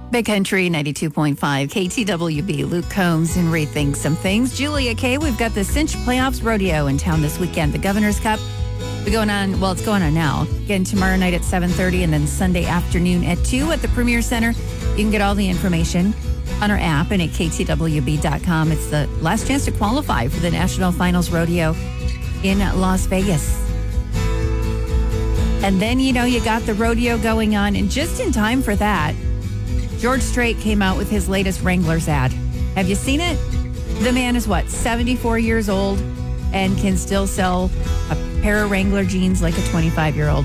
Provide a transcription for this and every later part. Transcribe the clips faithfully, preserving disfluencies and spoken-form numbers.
Big Country ninety-two point five, K T W B, Luke Combs and Rethink Some Things. Julia K, we've got the Cinch Playoffs Rodeo in town this weekend. The Governor's Cup be going on, well, it's going on now. Again, tomorrow night at seven thirty and then Sunday afternoon at two at the Premier Center. You can get all the information on our app and at K T W B dot com. It's the last chance to qualify for the National Finals Rodeo in Las Vegas. And then, you know, you got the rodeo going on, and just in time for that, George Strait came out with his latest Wranglers ad. Have you seen it? The man is what, seventy-four years old and can still sell a pair of Wrangler jeans like a twenty-five-year-old.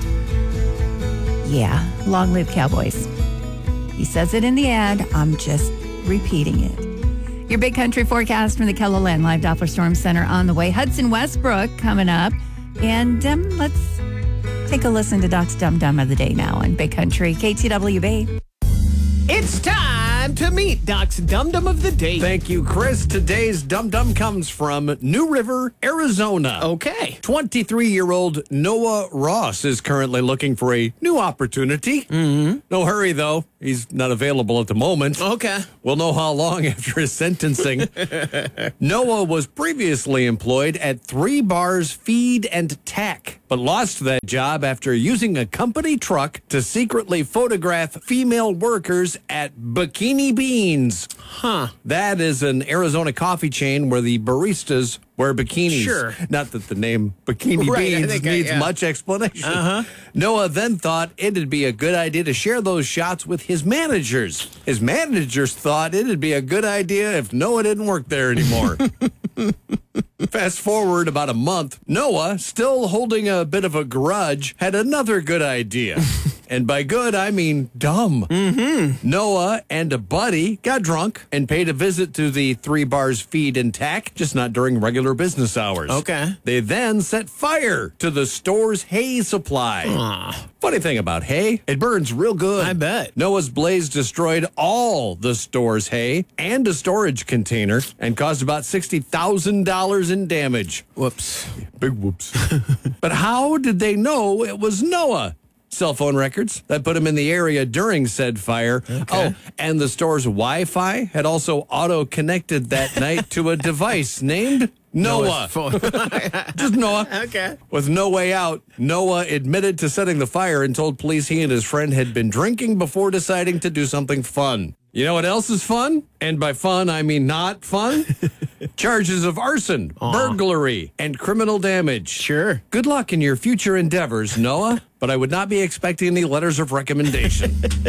Yeah, long live Cowboys. He says it in the ad. I'm just repeating it. Your Big Country forecast from the KELOLAND Live Doppler Storm Center on the way. Hudson Westbrook coming up. And um, let's take a listen to Doc's Dum Dum of the Day now on Big Country, K T W B. It's time to meet Doc's Dum Dum of the Day. Thank you, Chris. Today's Dum Dum comes from New River, Arizona. Okay. twenty-three-year-old Noah Ross is currently looking for a new opportunity. Mm-hmm. No hurry, though. He's not available at the moment. Okay. We'll know how long after his sentencing. Noah was previously employed at Three Bars Feed and Tack, but lost that job after using a company truck to secretly photograph female workers at Bikini Beans. Huh. That is an Arizona coffee chain where the baristas wear bikinis. Sure. Not that the name Bikini Right, I Beans think I- needs yeah. much explanation. Uh-huh. Noah then thought it'd be a good idea to share those shots with his managers. His managers thought it'd be a good idea if Noah didn't work there anymore. Fast forward about a month, Noah, still holding a bit of a grudge, had another good idea. And by good, I mean dumb. Mm-hmm. Noah and a buddy got drunk and paid a visit to the Three Bars Feed and Tack, just not during regular business hours. Okay. They then set fire to the store's hay supply. Aw. Funny thing about hay, it burns real good. I bet. Noah's blaze destroyed all the store's hay and a storage container and caused about sixty thousand dollars in damage. Whoops. Big whoops. But how did they know it was Noah? Cell phone records that put him in the area during said fire. Okay. Oh, and the store's Wi-Fi had also auto-connected that night to a device named Noah. Noah's phone. Just Noah. Okay. With no way out, Noah admitted to setting the fire and told police he and his friend had been drinking before deciding to do something fun. You know what else is fun? And by fun, I mean not fun. Charges of arson, Aw. burglary, and criminal damage. Sure. Good luck in your future endeavors, Noah, but I would not be expecting any letters of recommendation.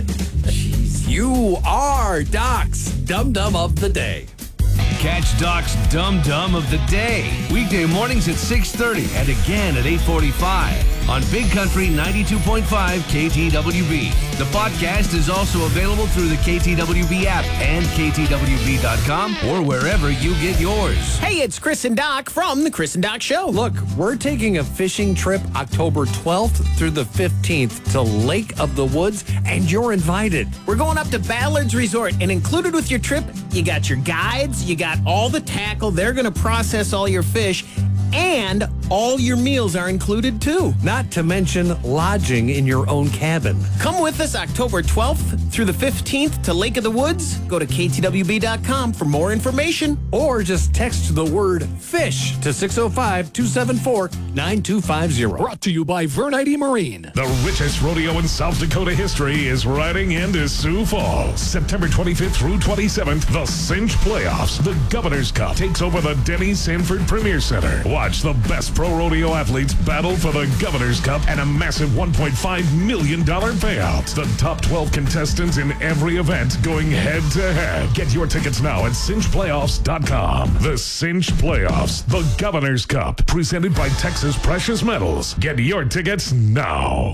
Jeez. You are Doc's Dum Dum of the Day. Catch Doc's Dum Dum of the Day weekday mornings at six thirty and again at eight forty-five on Big Country ninety-two point five K T W B. The podcast is also available through the K T W B app and K T W B dot com or wherever you get yours. Hey, it's Chris and Doc from The Chris and Doc Show. Look, we're taking a fishing trip October twelfth through the fifteenth to Lake of the Woods, and you're invited. We're going up to Ballard's Resort, and included with your trip, you got your guides, you got all the tackle, they're going to process all your fish, and all your meals are included too. Not to mention lodging in your own cabin. Come with us October twelfth through the fifteenth to Lake of the Woods. Go to K T W B dot com for more information. Or just text the word FISH to six oh five, two seven four, nine two five zero. Brought to you by Vernite Marine. The richest rodeo in South Dakota history is riding into Sioux Falls. September twenty-fifth through twenty-seventh, the Cinch Playoffs. The Governor's Cup takes over the Denny Sanford Premier Center. Watch the best pro rodeo athletes battle for the Governor's Cup and a massive one point five million dollars payout. The top twelve contestants in every event going head to head. Get your tickets now at cinch playoffs dot com. The Cinch Playoffs, the Governor's Cup, presented by Texas Precious Metals. Get your tickets now.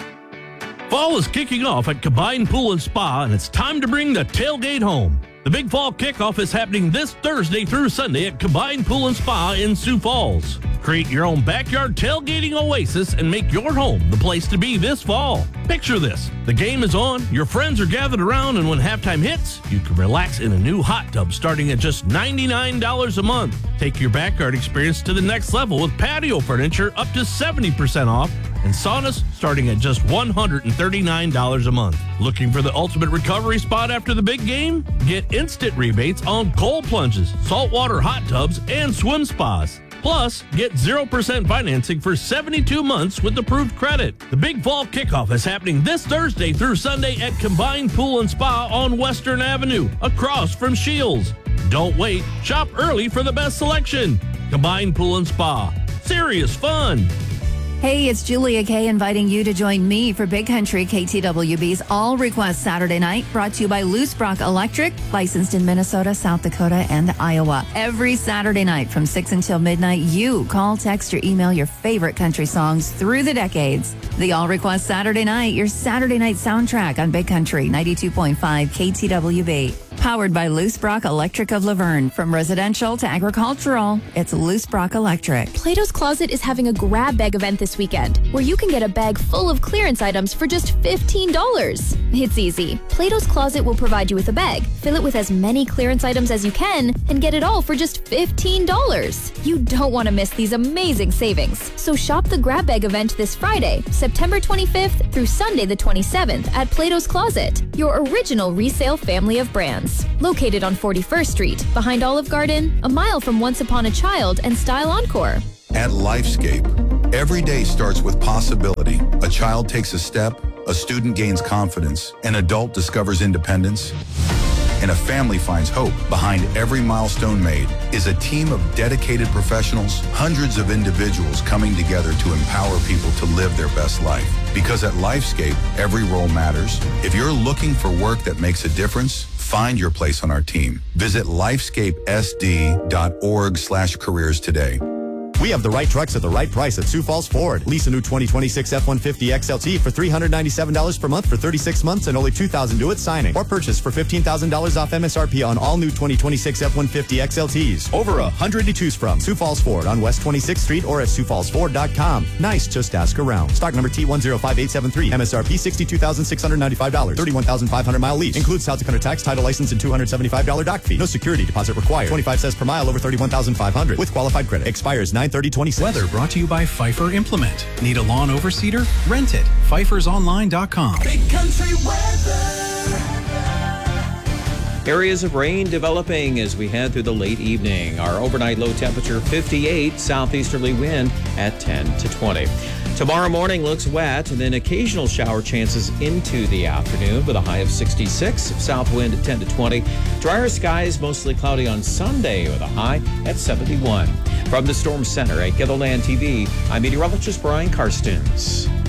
Fall is kicking off at Combine Pool and Spa, and it's time to bring the tailgate home. The big fall kickoff is happening this Thursday through Sunday at Combine Pool and Spa in Sioux Falls. Create your own backyard tailgating oasis and make your home the place to be this fall. Picture this. The game is on, your friends are gathered around, and when halftime hits, you can relax in a new hot tub starting at just ninety-nine dollars a month. Take your backyard experience to the next level with patio furniture up to seventy percent off and saunas starting at just one hundred thirty-nine dollars a month. Looking for the ultimate recovery spot after the big game? Get instant rebates on cold plunges, saltwater hot tubs, and swim spas. Plus, get zero percent financing for seventy-two months with approved credit. The Big Fall Kickoff is happening this Thursday through Sunday at Combined Pool and Spa on Western Avenue, across from Shields. Don't wait. Shop early for the best selection. Combined Pool and Spa. Serious fun. Hey, it's Julia Kay inviting you to join me for Big Country K T W B's All Request Saturday Night, brought to you by Loose Brock Electric, licensed in Minnesota, South Dakota, and Iowa. Every Saturday night from six until midnight, you call, text, or email your favorite country songs through the decades. The All Request Saturday Night, your Saturday night soundtrack on Big Country ninety-two point five K T W B. Powered by Loose Brock Electric of Laverne. From residential to agricultural, it's Loose Brock Electric. Plato's Closet is having a grab bag event this weekend, where you can get a bag full of clearance items for just fifteen dollars. It's easy. Plato's Closet will provide you with a bag, fill it with as many clearance items as you can, and get it all for just fifteen dollars. You don't want to miss these amazing savings. So shop the grab bag event this Friday, September twenty-fifth through Sunday the twenty-seventh at Plato's Closet, your original resale family of brands. Located on forty-first Street, behind Olive Garden, a mile from Once Upon a Child and Style Encore. At Lifescape, every day starts with possibility. A child takes a step, a student gains confidence, an adult discovers independence, and a family finds hope. Behind every milestone made is a team of dedicated professionals, hundreds of individuals coming together to empower people to live their best life. Because at Lifescape, every role matters. If you're looking for work that makes a difference, find your place on our team. Visit lifescapesd.org slash careers today. We have the right trucks at the right price at Sioux Falls Ford. Lease a new twenty twenty-six F one fifty X L T for three hundred ninety-seven dollars per month for thirty-six months and only two thousand dollars due at signing. Or purchase for fifteen thousand dollars off M S R P on all new twenty twenty-six F one fifty X L Ts. Over a hundred to choose from. Sioux Falls Ford on West twenty-sixth Street or at sioux falls ford dot com. Nice, just ask around. Stock number T one zero five eight seven three. M S R P sixty-two thousand six hundred ninety-five dollars. thirty-one thousand five hundred mile lease. Includes South Dakota tax, title license, and two hundred seventy-five dollars dock fee. No security deposit required. twenty-five cents per mile over thirty-one thousand five hundred with qualified credit. Expires nine thirty twenty-six. Weather brought to you by Pfeiffer Implement. Need a lawn overseeder? Rent it. Pfeifers Online dot com. Big Country weather. Areas of rain developing as we head through the late evening. Our overnight low temperature fifty-eight, southeasterly wind at ten to twenty. Tomorrow morning looks wet and then occasional shower chances into the afternoon with a high of sixty-six, south wind at ten to twenty. Drier skies, mostly cloudy on Sunday with a high at seventy-one. From the Storm Center at Gilliland T V, I'm meteorologist Brian Karstens.